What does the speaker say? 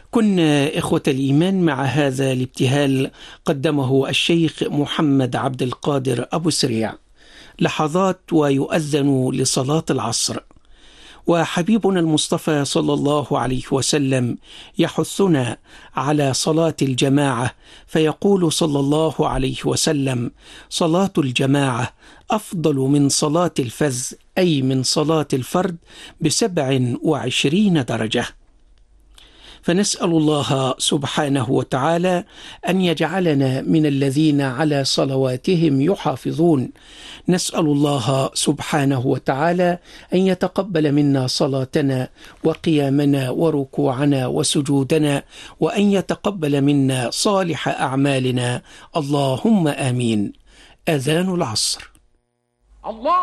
كنا إخوة الإيمان مع هذا الابتهال قدمه الشيخ محمد عبد القادر أبو سريع. لحظات ويؤذن لصلاة العصر، وحبيبنا المصطفى صلى الله عليه وسلم يحثنا على صلاة الجماعة، فيقول صلى الله عليه وسلم: صلاة الجماعة أفضل من صلاة الفذ، أي من صلاة الفرد، ب27 درجة. فنسأل الله سبحانه وتعالى أن يجعلنا من الذين على صلواتهم يحافظون. نسأل الله سبحانه وتعالى أن يتقبل منا صلاتنا وقيامنا وركوعنا وسجودنا، وأن يتقبل منا صالح أعمالنا، اللهم آمين. أذان العصر. الله